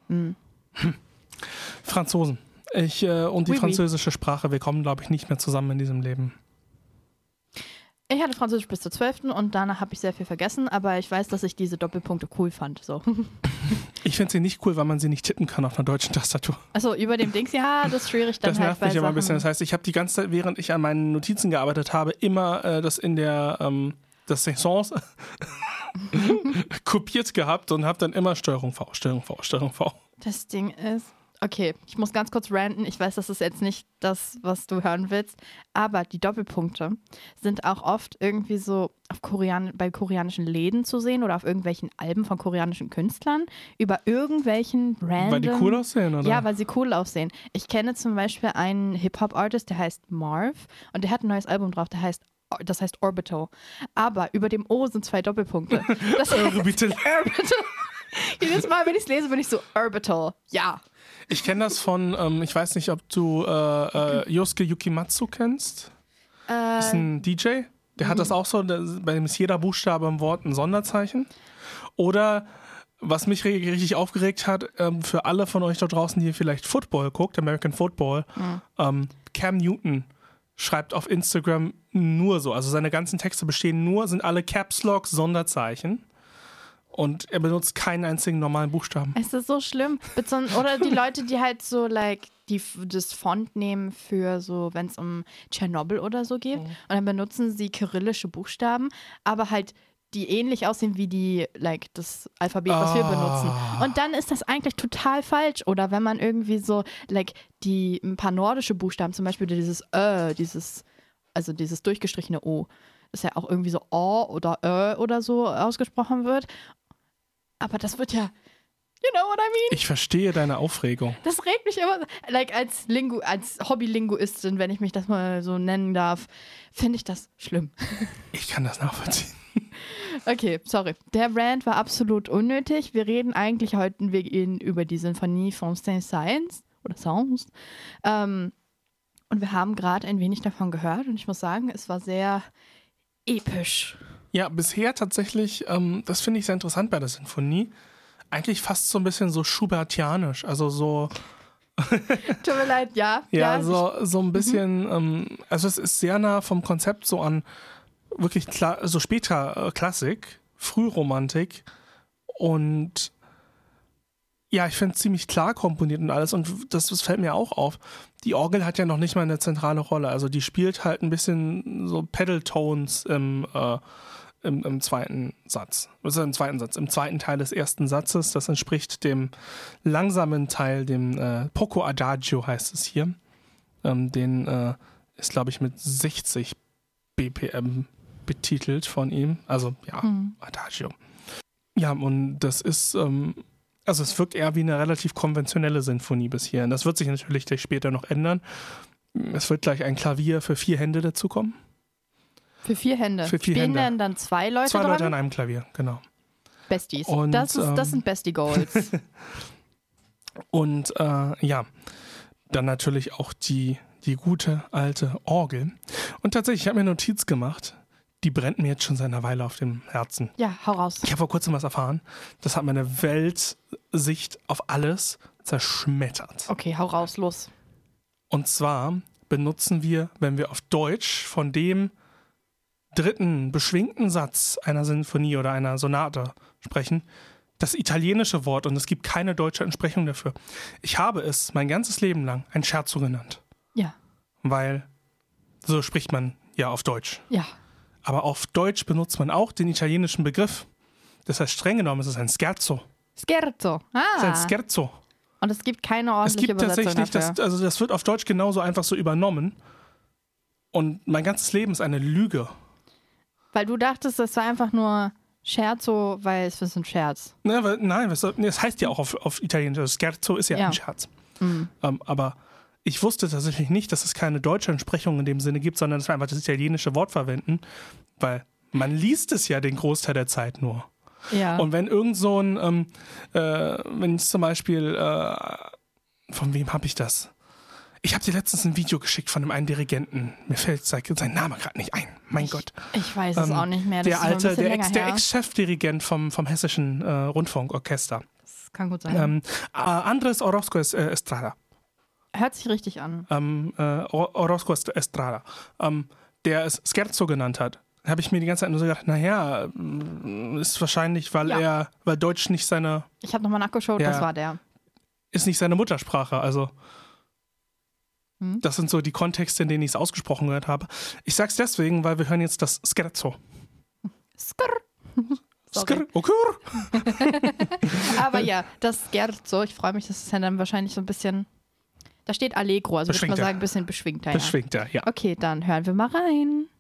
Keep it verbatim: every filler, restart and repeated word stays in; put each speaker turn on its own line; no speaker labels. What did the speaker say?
Mhm.
Hm. Franzosen. Ich äh, und die
Oui, oui.
französische Sprache, wir kommen, glaube ich, nicht mehr zusammen in diesem Leben.
Ich hatte Französisch bis zur zwölften und danach habe ich sehr viel vergessen, aber ich weiß, dass ich diese Doppelpunkte cool fand. So.
Ich finde sie nicht cool, weil man sie nicht tippen kann auf einer deutschen Tastatur.
Achso, über dem Dings, ja, das ist schwierig dann
Das
halt
nervt
bei
mich aber ein bisschen.
Sachen.
Das heißt, ich habe die ganze Zeit, während ich an meinen Notizen gearbeitet habe, immer äh, das in der ähm, das Sessons kopiert gehabt und habe dann immer Steuerung V, Steuerung V, Steuerung V.
Das Ding ist, okay, ich muss ganz kurz ranten. Ich weiß, das ist jetzt nicht das, was du hören willst, aber die Doppelpunkte sind auch oft irgendwie so auf Korean- bei koreanischen Läden zu sehen oder auf irgendwelchen Alben von koreanischen Künstlern über irgendwelchen random...
Weil die cool aussehen, oder?
Ja, weil sie cool aussehen. Ich kenne zum Beispiel einen Hip-Hop-Artist, der heißt Marv und der hat ein neues Album drauf, der heißt das heißt Orbital. Aber über dem O sind zwei Doppelpunkte. Das heißt
Orbital.
Orbital. Jedes Mal, wenn ich es lese, bin ich so Orbital. Ja.
Ich kenne das von, ähm, ich weiß nicht, ob du äh, äh, Yosuke Yukimatsu kennst.
Äh,
Das ist ein D J. Der hat das auch so, der, bei dem ist jeder Buchstabe im Wort ein Sonderzeichen. Oder, was mich richtig aufgeregt hat, ähm, für alle von euch da draußen, die vielleicht Football guckt, American Football,
mhm.
ähm, Cam Newton schreibt auf Instagram nur so. Also seine ganzen Texte bestehen nur, sind alle Caps Lock, Sonderzeichen. Und er benutzt keinen einzigen normalen Buchstaben.
Es ist so schlimm. Oder die Leute, die halt so, like, die, das Font nehmen für so, wenn es um Tschernobyl oder so geht. Mhm. Und dann benutzen sie kyrillische Buchstaben, aber halt die ähnlich aussehen wie die, like, das Alphabet, was oh. wir benutzen. Und dann ist das eigentlich total falsch. Oder wenn man irgendwie so, like, die, ein paar nordische Buchstaben, zum Beispiel dieses Ö, dieses, also dieses durchgestrichene O, das ja auch irgendwie so O oder Ö oder so ausgesprochen wird. Aber das wird ja, you know what I mean?
Ich verstehe deine Aufregung.
Das regt mich immer, like als Lingu, als Hobby-Linguistin, wenn ich mich das mal so nennen darf, finde ich das schlimm.
Ich kann das nachvollziehen.
Okay, sorry. Der Rant war absolut unnötig. Wir reden eigentlich heute wir gehen über die Sinfonie von Saint-Saëns oder Saëns. Ähm, und wir haben gerade ein wenig davon gehört und ich muss sagen, es war sehr episch.
Ja, bisher tatsächlich, ähm, das finde ich sehr interessant bei der Sinfonie, eigentlich fast so ein bisschen so Schubertianisch, also so...
Tut mir leid, ja.
Ja,
ja
so, so ein bisschen, mhm. ähm, also es ist sehr nah vom Konzept so an wirklich klar, so später äh, Klassik, Frühromantik und ja, ich finde es ziemlich klar komponiert und alles und das, das fällt mir auch auf. Die Orgel hat ja noch nicht mal eine zentrale Rolle, also die spielt halt ein bisschen so Pedal-Tones im, äh, im, im zweiten Satz. Also im zweiten Satz, im zweiten Teil des ersten Satzes, das entspricht dem langsamen Teil, dem äh, Poco Adagio heißt es hier. Ähm, den äh, ist, glaube ich, mit sechzig B P M betitelt von ihm. Also ja, mhm. Adagio. Ja, und das ist... Ähm, Also es wirkt eher wie eine relativ konventionelle Sinfonie bis hierhin. Das wird sich natürlich gleich später noch ändern. Es wird gleich ein Klavier für vier Hände dazukommen.
Für vier Hände?
Für vier
Spielen
Hände.
Dann, dann zwei Leute
Zwei
dran?
Leute an einem Klavier, genau.
Besties.
Und,
das, ist, das
ähm,
sind Bestie-Goals.
Und äh, ja, dann natürlich auch die, die gute alte Orgel. Und tatsächlich, ich habe mir eine Notiz gemacht. Die brennt mir jetzt schon seit einer Weile auf dem Herzen.
Ja, hau raus.
Ich habe vor kurzem was erfahren. Das hat meine Weltsicht auf alles zerschmettert.
Okay, hau raus, los.
Und zwar benutzen wir, wenn wir auf Deutsch von dem dritten beschwingten Satz einer Sinfonie oder einer Sonate sprechen, das italienische Wort und es gibt keine deutsche Entsprechung dafür. Ich habe es mein ganzes Leben lang ein Scherzo genannt.
Ja.
Weil so spricht man ja auf Deutsch.
Ja.
Aber auf Deutsch benutzt man auch den italienischen Begriff. Das heißt, streng genommen ist es ein Scherzo.
Scherzo. Ah.
Es ist ein Scherzo.
Und es gibt keine ordentliche
Übersetzung. Es gibt
Übersetzung
tatsächlich, das, also das wird auf Deutsch genauso einfach so übernommen. Und mein ganzes Leben ist eine Lüge.
Weil du dachtest, das war einfach nur Scherzo, weil es ist ein Scherz.
Ne, weil, nein, das, das heißt ja auch auf, auf Italienisch. Also Scherzo ist ja, ja. ein Scherz. Mhm. Um, aber ich wusste tatsächlich nicht, dass es keine deutsche Entsprechung in dem Sinne gibt, sondern dass wir einfach das italienische Wort verwenden, weil man liest es ja den Großteil der Zeit nur.
Ja.
Und wenn irgend so ein, ähm, äh, wenn ich zum Beispiel, äh, von wem habe ich das? Ich habe dir letztens ein Video geschickt von einem einen Dirigenten. Mir fällt sein Name gerade nicht ein. Mein
ich,
Gott.
Ich weiß es ähm, auch nicht mehr. Das
der alte, der,
Ex,
der Ex-Chefdirigent vom, vom Hessischen äh, Rundfunkorchester.
kann gut sein.
Ähm, äh, Andres Orozco äh, Estrada.
Hört sich richtig an.
Ähm, äh, Orozco Estrada. Ähm, der es Scherzo genannt hat. Habe ich mir die ganze Zeit nur so gedacht, naja, ist wahrscheinlich, weil
Ja.
er, weil Deutsch nicht seine,
Ich habe nochmal nachgeschaut,
Ja.
das war der.
ist nicht seine Muttersprache. Also
Hm?
das sind so die Kontexte, in denen ich es ausgesprochen gehört habe. Ich sag's deswegen, weil wir hören jetzt das Scherzo.
Skrr. Sorry.
Skr, okay.
Aber ja, das Scherzo, ich freue mich, das ist ja dann wahrscheinlich so ein bisschen, da steht Allegro, also würde ich mal
Beschwingter.
sagen, ein bisschen beschwingter. Ja.
Beschwingter, ja.
Okay, dann hören wir mal rein.